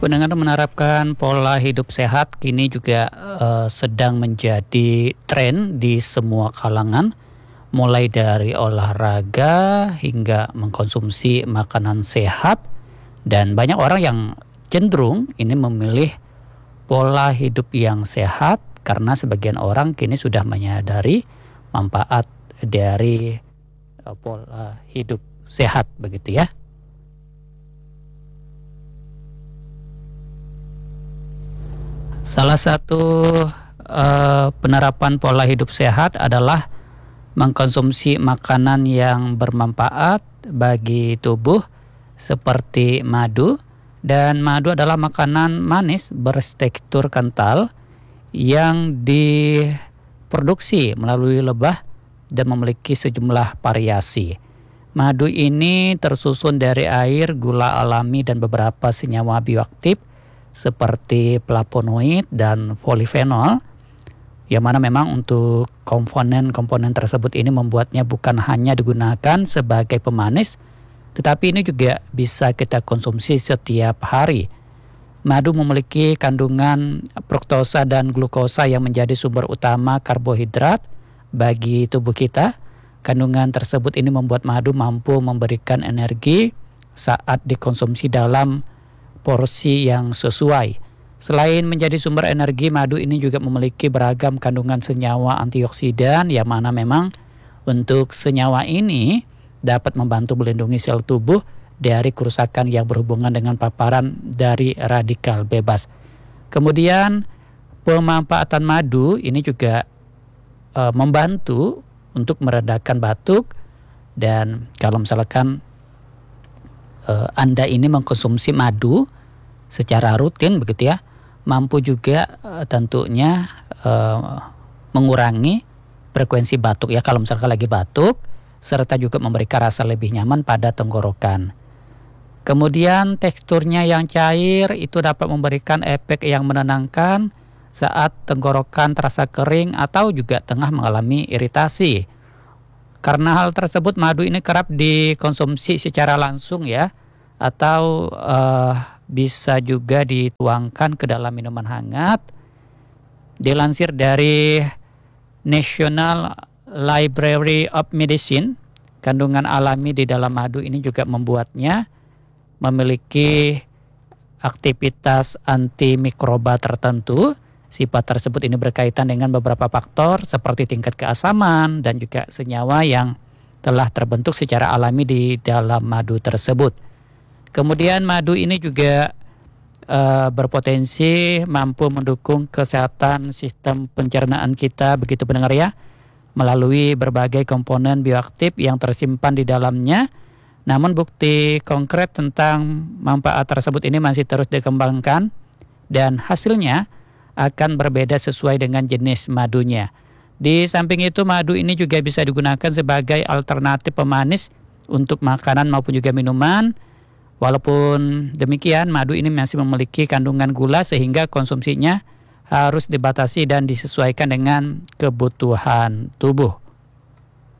Dengan menerapkan pola hidup sehat kini juga sedang menjadi tren di semua kalangan, mulai dari olahraga hingga mengkonsumsi makanan sehat, dan banyak orang yang cenderung ini memilih pola hidup yang sehat karena sebagian orang kini sudah menyadari manfaat dari pola hidup sehat begitu ya. Salah satu penerapan pola hidup sehat adalah mengkonsumsi makanan yang bermanfaat bagi tubuh seperti madu, dan madu adalah makanan manis bertekstur kental yang diproduksi melalui lebah dan memiliki sejumlah variasi. Madu ini tersusun dari air, gula alami, dan beberapa senyawa bioaktif seperti flavonoid dan polifenol, yang mana memang untuk komponen-komponen tersebut ini membuatnya bukan hanya digunakan sebagai pemanis, tetapi ini juga bisa kita konsumsi setiap hari. Madu memiliki kandungan fruktosa dan glukosa yang menjadi sumber utama karbohidrat bagi tubuh kita. Kandungan tersebut ini membuat madu mampu memberikan energi saat dikonsumsi dalam porsi yang sesuai. Selain menjadi sumber energi, madu ini juga memiliki beragam kandungan senyawa antioksidan, yang mana memang untuk senyawa ini dapat membantu melindungi sel tubuh dari kerusakan yang berhubungan dengan paparan dari radikal bebas. Kemudian pemanfaatan madu ini juga membantu untuk meredakan batuk, dan kalau misalkan Anda ini mengkonsumsi madu secara rutin begitu ya, mampu juga tentunya mengurangi frekuensi batuk ya kalau misalkan lagi batuk, serta juga memberikan rasa lebih nyaman pada tenggorokan. Kemudian teksturnya yang cair itu dapat memberikan efek yang menenangkan saat tenggorokan terasa kering atau juga tengah mengalami iritasi. Karena hal tersebut, madu ini kerap dikonsumsi secara langsung ya, atau bisa juga dituangkan ke dalam minuman hangat. Dilansir dari National Library of Medicine, kandungan alami di dalam madu ini juga membuatnya memiliki aktivitas antimikroba tertentu. Sifat tersebut ini berkaitan dengan beberapa faktor seperti tingkat keasaman dan juga senyawa yang telah terbentuk secara alami di dalam madu tersebut. Kemudian madu ini juga berpotensi mampu mendukung kesehatan sistem pencernaan kita begitu pendengar ya, melalui berbagai komponen bioaktif yang tersimpan di dalamnya. Namun bukti konkret tentang manfaat tersebut ini masih terus dikembangkan, dan hasilnya akan berbeda sesuai dengan jenis madunya. Di samping itu, madu ini juga bisa digunakan sebagai alternatif pemanis untuk makanan maupun juga minuman. Walaupun demikian, madu ini masih memiliki kandungan gula sehingga konsumsinya harus dibatasi dan disesuaikan dengan kebutuhan tubuh.